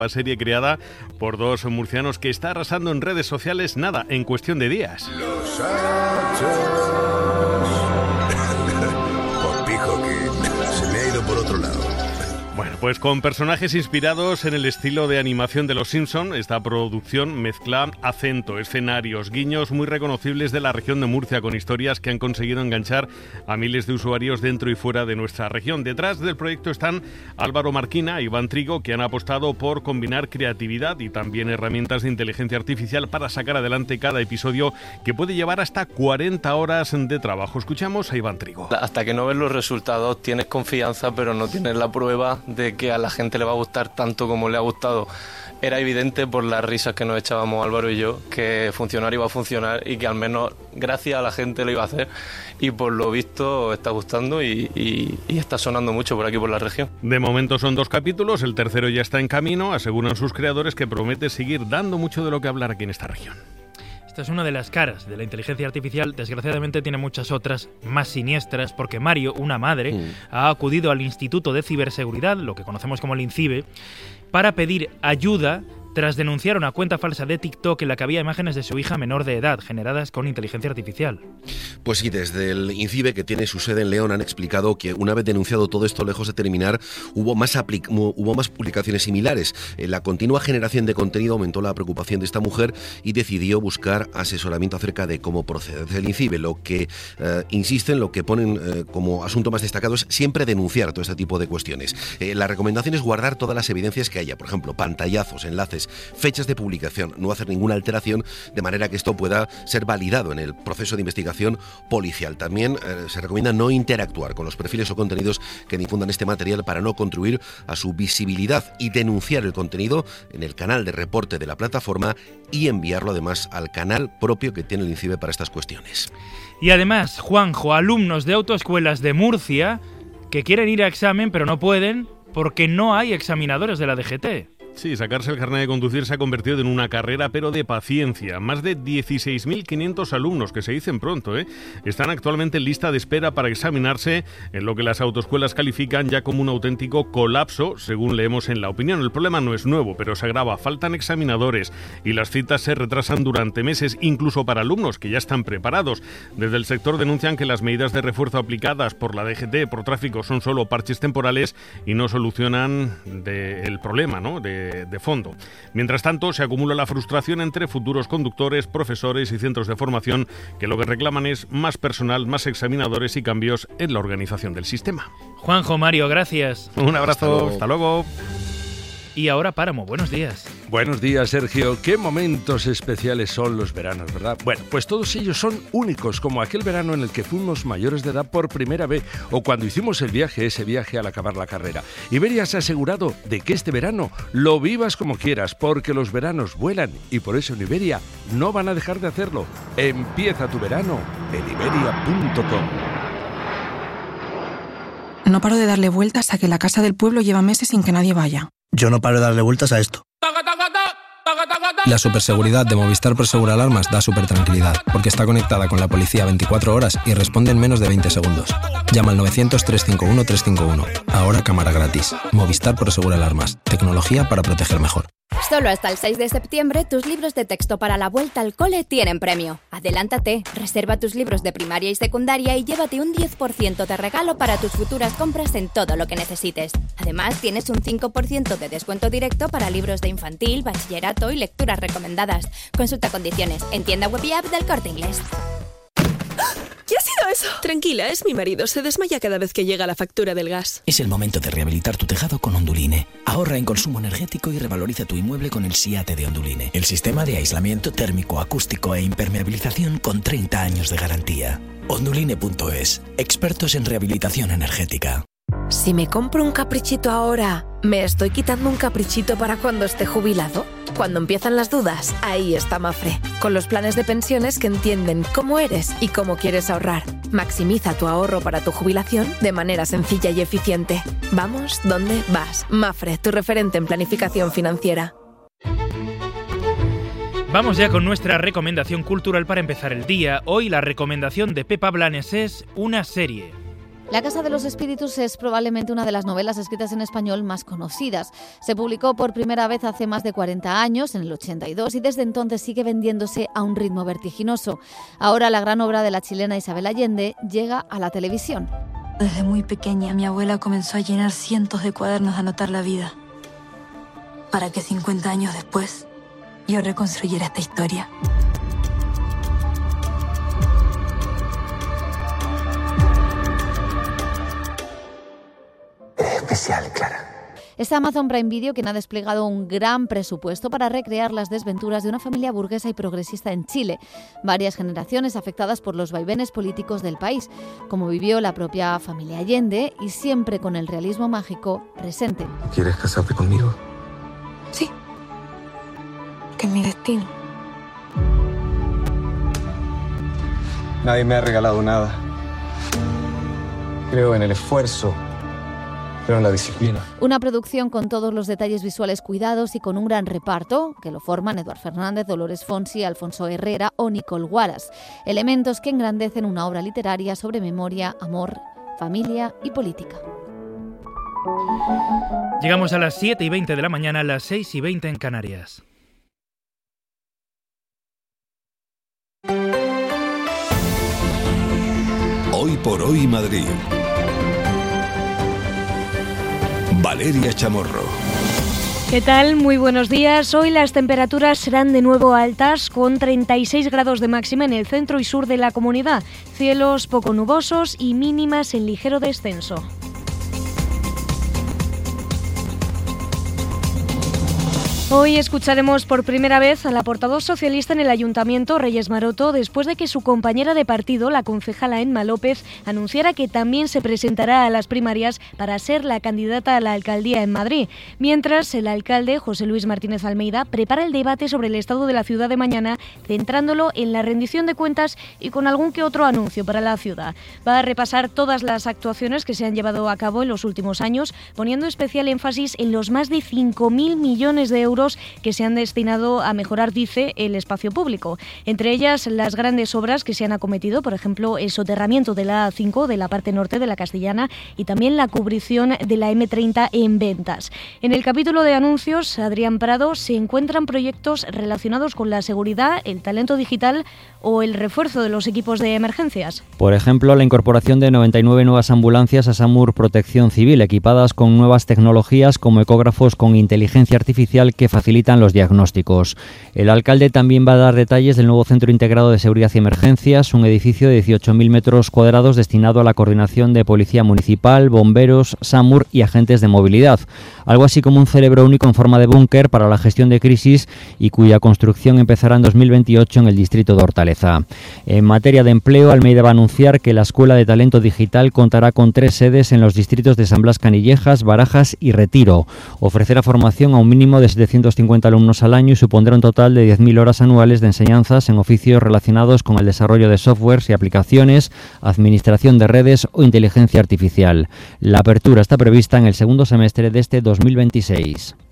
La serie creada por dos murcianos que está arrasando en redes sociales, nada, en cuestión de días. Los hachos. Por pijo que se me ha ido por otro lado. Bueno, pues con personajes inspirados en el estilo de animación de Los Simpson, esta producción mezcla acento, escenarios, guiños muy reconocibles de la región de Murcia, con historias que han conseguido enganchar a miles de usuarios dentro y fuera de nuestra región. Detrás del proyecto están Álvaro Marquina e Iván Trigo, que han apostado por combinar creatividad y también herramientas de inteligencia artificial para sacar adelante cada episodio, que puede llevar hasta 40 horas de trabajo. Escuchamos a Iván Trigo. Hasta que no ves los resultados tienes confianza, pero no tienes la prueba de que a la gente le va a gustar tanto como le ha gustado. Era evidente por las risas que nos echábamos Álvaro y yo que funcionar iba a funcionar y que al menos gracias a la gente lo iba a hacer, y por lo visto está gustando y está sonando mucho por aquí por la región. De momento son 2 capítulos, el tercero ya está en camino, aseguran sus creadores que promete seguir dando mucho de lo que hablar aquí en esta región. Esta es una de las caras de la inteligencia artificial. Desgraciadamente tiene muchas otras más siniestras, porque Mario, una madre, ha acudido al Instituto de Ciberseguridad, lo que conocemos como el INCIBE, para pedir ayuda tras denunciar una cuenta falsa de TikTok en la que había imágenes de su hija menor de edad generadas con inteligencia artificial. Pues sí, desde el INCIBE, que tiene su sede en León, han explicado que una vez denunciado todo esto, lejos de terminar, hubo más publicaciones similares. La continua generación de contenido aumentó la preocupación de esta mujer y decidió buscar asesoramiento acerca de cómo proceder. Desde el INCIBE lo que insisten, lo que ponen como asunto más destacado es siempre denunciar todo este tipo de cuestiones. La recomendación es guardar todas las evidencias que haya, por ejemplo, pantallazos, enlaces, fechas de publicación, no hacer ninguna alteración, de manera que esto pueda ser validado en el proceso de investigación policial. También se recomienda no interactuar con los perfiles o contenidos que difundan este material para no contribuir a su visibilidad, y denunciar el contenido en el canal de reporte de la plataforma y enviarlo además al canal propio que tiene el INCIBE para estas cuestiones. Y además, Juanjo, alumnos de autoescuelas de Murcia que quieren ir a examen pero no pueden porque no hay examinadores de la DGT. Sí, sacarse el carnet de conducir se ha convertido en una carrera, pero de paciencia. Más de 16.500 alumnos, que se dicen pronto, están actualmente en lista de espera para examinarse, en lo que las autoescuelas califican ya como un auténtico colapso, según leemos en La Opinión. El problema no es nuevo, pero se agrava. Faltan examinadores y las citas se retrasan durante meses, incluso para alumnos que ya están preparados. Desde el sector denuncian que las medidas de refuerzo aplicadas por la DGT por tráfico son solo parches temporales y no solucionan el problema, ¿no?, de fondo. Mientras tanto, se acumula la frustración entre futuros conductores, profesores y centros de formación, que lo que reclaman es más personal, más examinadores y cambios en la organización del sistema. Juanjo, Mario, gracias. Un abrazo, hasta luego. Y ahora Páramo, buenos días. Buenos días, Sergio. Qué momentos especiales son los veranos, ¿verdad? Bueno, pues todos ellos son únicos, como aquel verano en el que fuimos mayores de edad por primera vez, o cuando hicimos ese viaje al acabar la carrera. Iberia se ha asegurado de que este verano lo vivas como quieras, porque los veranos vuelan, y por eso en Iberia no van a dejar de hacerlo. Empieza tu verano en iberia.com. No paro de darle vueltas a que la casa del pueblo lleva meses sin que nadie vaya. Yo no paro de darle vueltas a esto. La superseguridad de Movistar Prosegur Alarmas da supertranquilidad, porque está conectada con la policía 24 horas y responde en menos de 20 segundos. Llama al 900-351-351. Ahora cámara gratis. Movistar Prosegur Alarmas. Tecnología para proteger mejor. Solo hasta el 6 de septiembre, tus libros de texto para la vuelta al cole tienen premio. Adelántate, reserva tus libros de primaria y secundaria y llévate un 10% de regalo para tus futuras compras en todo lo que necesites. Además, tienes un 5% de descuento directo para libros de infantil, bachillerato y lecturas recomendadas. Consulta condiciones en tienda web y app del Corte Inglés. ¿Qué ha sido eso? Tranquila, es mi marido. Se desmaya cada vez que llega la factura del gas. Es el momento de rehabilitar tu tejado con Onduline. Ahorra en consumo energético y revaloriza tu inmueble con el SIATE de Onduline. El sistema de aislamiento térmico, acústico e impermeabilización con 30 años de garantía. Onduline.es. Expertos en rehabilitación energética. Si me compro un caprichito ahora, ¿me estoy quitando un caprichito para cuando esté jubilado? Cuando empiezan las dudas, ahí está Mafre, con los planes de pensiones que entienden cómo eres y cómo quieres ahorrar. Maximiza tu ahorro para tu jubilación de manera sencilla y eficiente. Vamos, ¿dónde vas? Mafre, tu referente en planificación financiera. Vamos ya con nuestra recomendación cultural para empezar el día. Hoy la recomendación de Pepa Blanes es una serie. La Casa de los Espíritus es probablemente una de las novelas escritas en español más conocidas. Se publicó por primera vez hace más de 40 años, en el 82, y desde entonces sigue vendiéndose a un ritmo vertiginoso. Ahora la gran obra de la chilena Isabel Allende llega a la televisión. Desde muy pequeña, mi abuela comenzó a llenar cientos de cuadernos de anotar la vida, para que 50 años después yo reconstruyera esta historia. Especial, Clara. Es Amazon Prime Video quien ha desplegado un gran presupuesto para recrear las desventuras de una familia burguesa y progresista en Chile, varias generaciones afectadas por los vaivenes políticos del país, como vivió la propia familia Allende y siempre con el realismo mágico presente. ¿Quieres casarte conmigo? Sí, que es mi destino. Nadie me ha regalado nada. Creo en el esfuerzo, pero en la disciplina. Una producción con todos los detalles visuales cuidados y con un gran reparto que lo forman Eduard Fernández, Dolores Fonsi, Alfonso Herrera o Nicole Wallace. Elementos que engrandecen una obra literaria sobre memoria, amor, familia y política. Llegamos a las 7:20 de la mañana, a las 6:20 en Canarias. Hoy por hoy Madrid. Valeria Chamorro. ¿Qué tal? Muy buenos días. Hoy las temperaturas serán de nuevo altas, con 36 grados de máxima en el centro y sur de la comunidad. Cielos poco nubosos y mínimas en ligero descenso. Hoy escucharemos por primera vez a la portavoz socialista en el Ayuntamiento, Reyes Maroto, después de que su compañera de partido, la concejala Emma López, anunciara que también se presentará a las primarias para ser la candidata a la alcaldía en Madrid. Mientras, el alcalde, José Luis Martínez Almeida, prepara el debate sobre el estado de la ciudad de mañana, centrándolo en la rendición de cuentas y con algún que otro anuncio para la ciudad. Va a repasar todas las actuaciones que se han llevado a cabo en los últimos años, poniendo especial énfasis en los más de 5.000 millones de euros que se han destinado a mejorar, dice, el espacio público. Entre ellas, las grandes obras que se han acometido, por ejemplo, el soterramiento de la A5 de la parte norte de la Castellana y también la cubrición de la M30 en Ventas. En el capítulo de anuncios, Adrián Prado, se encuentran proyectos relacionados con la seguridad, el talento digital o el refuerzo de los equipos de emergencias. Por ejemplo, la incorporación de 99 nuevas ambulancias a SAMUR Protección Civil, equipadas con nuevas tecnologías como ecógrafos con inteligencia artificial que facilitan los diagnósticos. El alcalde también va a dar detalles del nuevo Centro Integrado de Seguridad y Emergencias, un edificio de 18.000 metros cuadrados destinado a la coordinación de Policía Municipal, bomberos, SAMUR y agentes de movilidad. Algo así como un cerebro único en forma de búnker para la gestión de crisis y cuya construcción empezará en 2028 en el distrito de Hortaleza. En materia de empleo, Almeida va a anunciar que la Escuela de Talento Digital contará con 3 sedes en los distritos de San Blas Canillejas, Barajas y Retiro. Ofrecerá formación a un mínimo de 750 alumnos al año y supondrá un total de 10.000 horas anuales de enseñanzas en oficios relacionados con el desarrollo de softwares y aplicaciones, administración de redes o inteligencia artificial. La apertura está prevista en el segundo semestre de este 2026.